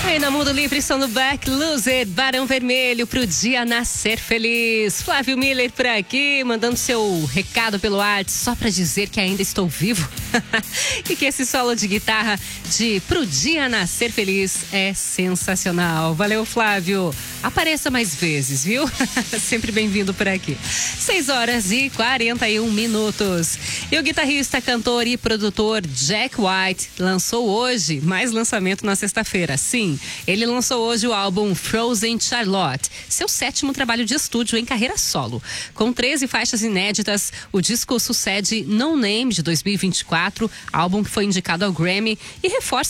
Aí na Mundo Livre estão no Back Loser, Barão Vermelho, pro dia nascer feliz. Flávio Miller por aqui, mandando seu recado pelo WhatsApp, só pra dizer que ainda estou vivo. E que esse solo de guitarra de Pro Dia Nascer Feliz é sensacional. Valeu, Flávio. Apareça mais vezes, viu? Sempre bem-vindo por aqui. 6h41. E o guitarrista, cantor e produtor Jack White lançou hoje mais lançamento na sexta-feira. Sim, ele lançou hoje o álbum Frozen Charlotte, seu 7º trabalho de estúdio em carreira solo. Com 13 faixas inéditas, o disco sucede No Name, de 2024, álbum que foi indicado ao Grammy e reforça